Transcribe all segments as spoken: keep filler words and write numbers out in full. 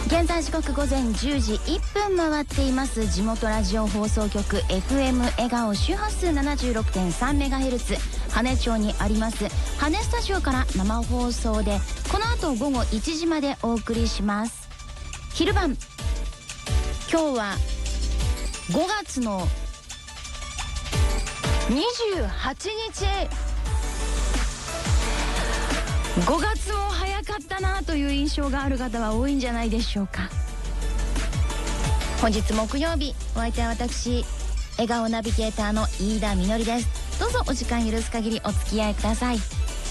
現在時刻午前じゅうじいっぷん回っています。地元ラジオ放送局 エフエム 笑顔周波数 ななじゅうろくてんさんメガヘルツ 羽町にあります羽スタジオから生放送でこの後午後いちじまでお送りします。昼晩、今日はごがつのにじゅうはちにち、ごがつも早かったなという印象がある方は多いんじゃないでしょうか。本日木曜日、お相手は私、笑顔ナビゲーターの飯田みのりです。どうぞお時間許す限りお付き合いください。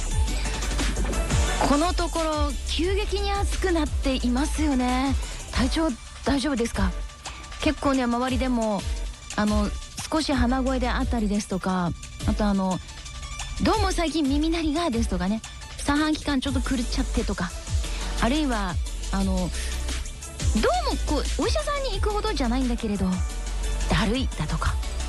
このところ急激に暑くなっていますよね。体調大丈夫ですか？結構ね、周りでもあの少し鼻声であったりですとか、あとあのどうも最近耳鳴りがですとかね、三半規管ちょっと狂っちゃってとか、あるいはあのどうもこうお医者さんに行くほどじゃないんだけれどだるいだとか、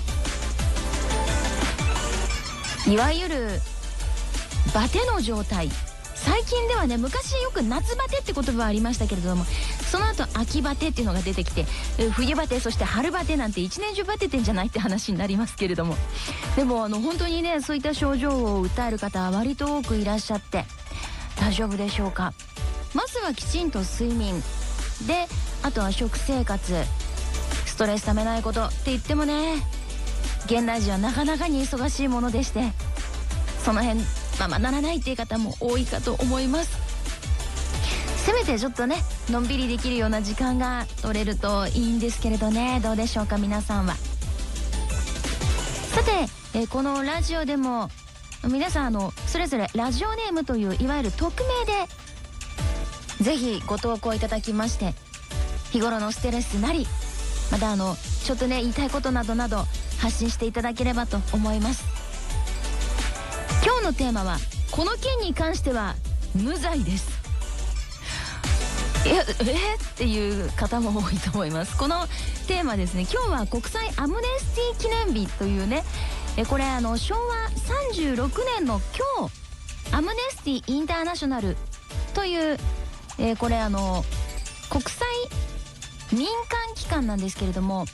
いわゆるバテの状態。最近ではね、昔よく夏バテって言葉ありましたけれども、その後秋バテっていうのが出てきて、冬バテ、そして春バテなんて一年中バテてんじゃないって話になりますけれども、でもあの本当にね、そういった症状を訴える方は割と多くいらっしゃって、大丈夫でしょうか。まずはきちんと睡眠で、あとは食生活、ストレスためないことって言ってもね、現代人はなかなかに忙しいものでして、その辺ままならないっていう方も多いかと思います。せめてちょっとね、のんびりできるような時間が取れるといいんですけれどね、どうでしょうか皆さんは。さて、えー、このラジオでも皆さんあのそれぞれラジオネームといういわゆる匿名でぜひご投稿いただきまして、日頃のストレスなり、またあのちょっとね言いたいことなどなど発信していただければと思います。今日のテーマは、この件に関しては無罪です。ええっていう方も多いと思います。このテーマですね、今日は国際アムネスティ記念日というね、えこれあのしょうわさんじゅうろくねんの今日、アムネスティインターナショナルという、えー、これあの国際民間機関なんですけれども、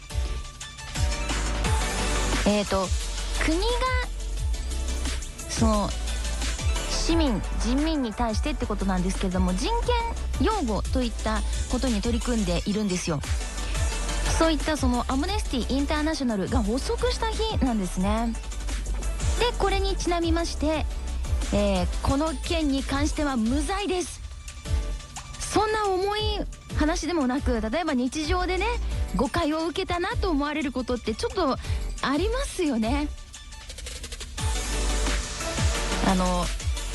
えっと国がその市民人民に対してってことなんですけれども、人権擁護といったことに取り組んでいるんですよ。そういったそのアムネスティインターナショナルが発足した日なんですね。でこれにちなみまして、えー、この件に関しては無罪です。そんな重い話でもなく、例えば日常でね誤解を受けたなと思われることってちょっとありますよね。あの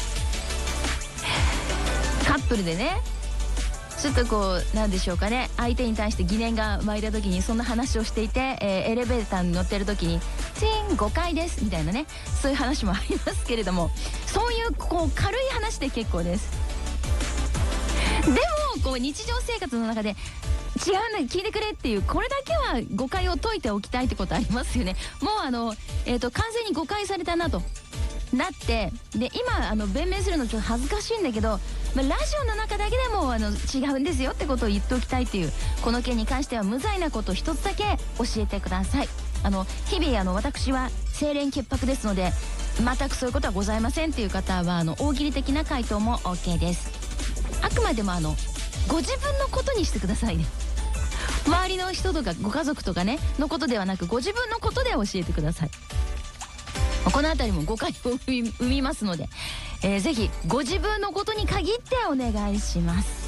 カップルでね、ちょっとこうなんでしょうかね、相手に対して疑念が湧いた時にそんな話をしていて、えー、エレベーターに乗ってる時にチーン誤解ですみたいなね、そういう話もありますけれども、そういうこう軽い話で結構です。でもこう日常生活の中で違うんだ聞いてくれっていう、これだけは誤解を解いておきたいってことありますよね。もうあの、えーと、完全に誤解されたなとなって、で今あの弁明するのちょっと恥ずかしいんだけど、まあ、ラジオの中だけでもあの違うんですよってことを言っておきたいっていう、この件に関しては無罪なこと一つだけ教えてください。あの日々あの私は清廉潔白ですので、全くそういうことはございませんっていう方はあの大喜利的な回答も OK です。あくまでもあのご自分のことにしてくださいね。周りの人とかご家族とかねのことではなく、ご自分のことで教えてください。このあたりも誤解を生みますので、えー、ぜひご自分のことに限ってお願いします。